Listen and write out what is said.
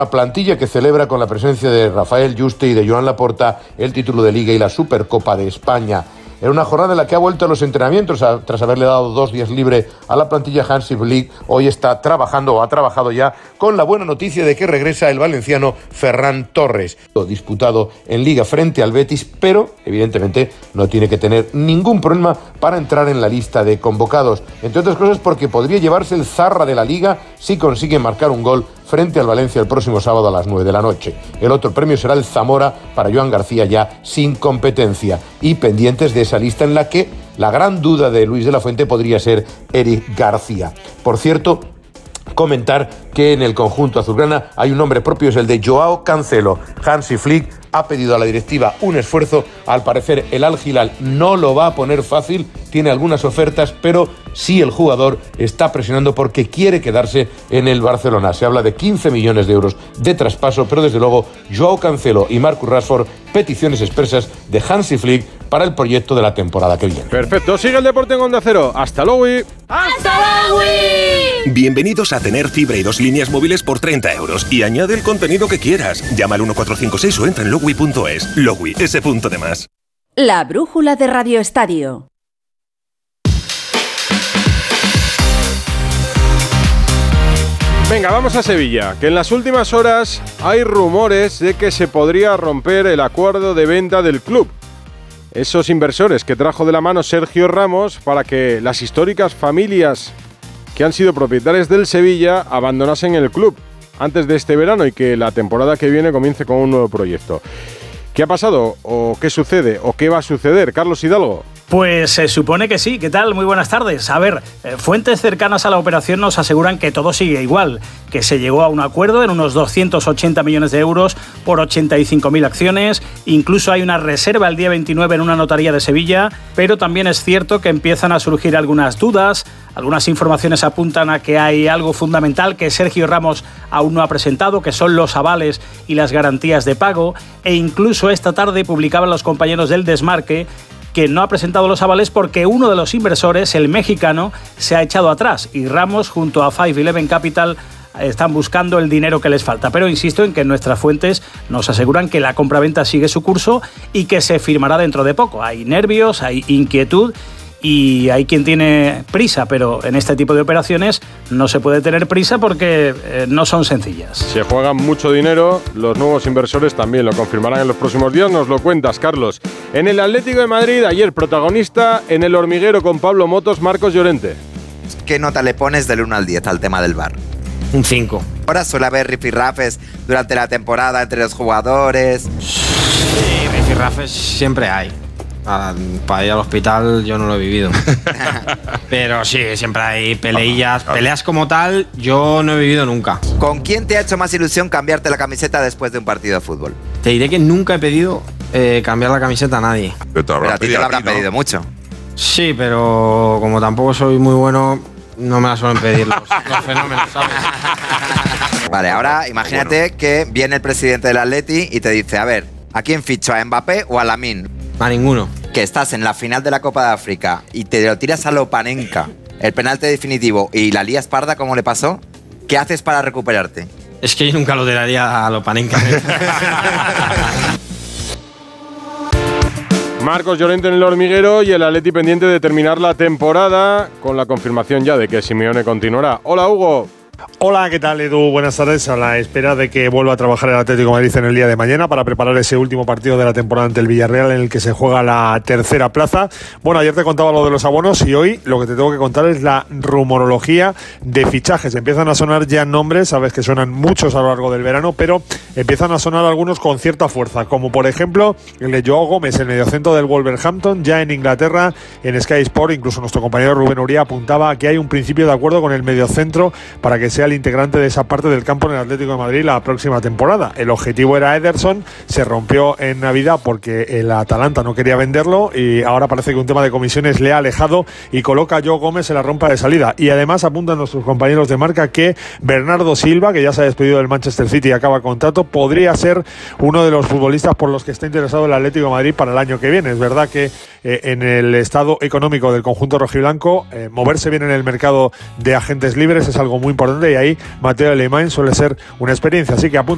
Una plantilla que celebra con la presencia de Rafael Juste y de Joan Laporta el título de Liga y la Supercopa de España. En una jornada en la que ha vuelto a los entrenamientos tras haberle dado 2 días libre a la plantilla Hansi Flick, hoy está trabajando o ha trabajado ya con la buena noticia de que regresa el valenciano Ferran Torres, disputado en Liga frente al Betis, pero evidentemente no tiene que tener ningún problema para entrar en la lista de convocados, entre otras cosas porque podría llevarse el Zarra de la Liga si consigue marcar un gol frente al Valencia el próximo sábado a las 9 de la noche. El otro premio será el Zamora para Joan García ya sin competencia y pendientes de esa lista en la que la gran duda de Luis de la Fuente podría ser Eric García. Por cierto, comentar que en el conjunto azulgrana hay un nombre propio, es el de Joao Cancelo. Hansi Flick ha pedido a la directiva un esfuerzo. Al parecer el Al Hilal no lo va a poner fácil, tiene algunas ofertas, pero sí el jugador está presionando porque quiere quedarse en el Barcelona. Se habla de 15 millones de euros de traspaso, pero desde luego Joao Cancelo y Marcus Rashford, peticiones expresas de Hansi Flick para el proyecto de la temporada que viene. Perfecto, sigue el deporte en Onda Cero. ¡Hasta luego! ¡Hasta luego! Bienvenidos a tener fibra y 2 líneas móviles por 30 euros y añade el contenido que quieras. Llama al 1456 o entra en logui.es. Logui, ese punto de más. La brújula de Radio Estadio. Venga, vamos a Sevilla, que en las últimas horas hay rumores de que se podría romper el acuerdo de venta del club. Esos inversores que trajo de la mano Sergio Ramos para que las históricas familias que han sido propietarias del Sevilla abandonasen el club antes de este verano y que la temporada que viene comience con un nuevo proyecto. ¿Qué ha pasado? ¿O qué sucede? ¿O qué va a suceder? Carlos Hidalgo. Pues se supone que sí. ¿Qué tal? Muy buenas tardes. A ver, fuentes cercanas a la operación nos aseguran que todo sigue igual, que se llegó a un acuerdo en unos 280 millones de euros por 85.000 acciones, incluso hay una reserva el día 29 en una notaría de Sevilla, pero también es cierto que empiezan a surgir algunas dudas, algunas informaciones apuntan a que hay algo fundamental que Sergio Ramos aún no ha presentado, que son los avales y las garantías de pago, e incluso esta tarde publicaban los compañeros del Desmarque que no ha presentado los avales porque uno de los inversores, el mexicano, se ha echado atrás y Ramos junto a 511 Capital están buscando el dinero que les falta. Pero insisto en que nuestras fuentes nos aseguran que la compraventa sigue su curso y que se firmará dentro de poco. Hay nervios, hay inquietud y hay quien tiene prisa, pero en este tipo de operaciones no se puede tener prisa porque no son sencillas. Se juegan mucho dinero, los nuevos inversores también lo confirmarán en los próximos días, nos lo cuentas, Carlos. En el Atlético de Madrid, ayer protagonista en El Hormiguero con Pablo Motos, Marcos Llorente. ¿Qué nota le pones del 1 al 10 al tema del VAR? Un 5. Ahora suele haber rifirrafes durante la temporada entre los jugadores. Sí, rifirrafes siempre hay. Para ir al hospital yo no lo he vivido. Pero sí, siempre hay peleillas. Peleas como tal yo no he vivido nunca. ¿Con quién te ha hecho más ilusión cambiarte la camiseta después de un partido de fútbol? Te diré que nunca he pedido cambiar la camiseta a nadie. Pero a ti te lo habrán pedido mucho. Sí, pero como tampoco soy muy bueno, no me la suelen pedir los fenómenos, ¿sabes? Vale, ahora imagínate que viene el presidente del Atleti y te dice, a ver, ¿a quién ficho? ¿A Mbappé o a Lamine? A ninguno. Que estás en la final de la Copa de África y te lo tiras a Lopanenka, el penalti definitivo, y la lías parda como le pasó, ¿qué haces para recuperarte? Es que yo nunca lo tiraría a Lopanenka. Marcos Llorente en El Hormiguero y el Atleti pendiente de terminar la temporada con la confirmación ya de que Simeone continuará. Hola, Hugo. Hola, ¿qué tal, Edu? Buenas tardes. A la espera de que vuelva a trabajar el Atlético de Madrid en el día de mañana para preparar ese último partido de la temporada ante el Villarreal en el que se juega la tercera plaza. Bueno, ayer te contaba lo de los abonos y hoy lo que te tengo que contar es la rumorología de fichajes. Empiezan a sonar ya nombres, sabes que suenan muchos a lo largo del verano, pero empiezan a sonar algunos con cierta fuerza, como por ejemplo el de Joao Gómez, el mediocentro del Wolverhampton, ya en Inglaterra, en Sky Sport. Incluso nuestro compañero Rubén Uría apuntaba que hay un principio de acuerdo con el mediocentro para que sea el integrante de esa parte del campo en el Atlético de Madrid la próxima temporada. El objetivo era Ederson, se rompió en Navidad porque el Atalanta no quería venderlo y ahora parece que un tema de comisiones le ha alejado y coloca a Joao Gómez en la rampa de salida. Y además apuntan nuestros compañeros de Marca que Bernardo Silva, que ya se ha despedido del Manchester City y acaba contrato, podría ser uno de los futbolistas por los que está interesado el Atlético de Madrid para el año que viene. Es verdad que en el estado económico del conjunto rojiblanco, moverse bien en el mercado de agentes libres es algo muy importante y ahí Mateo Alemán suele ser una experiencia, así que apunta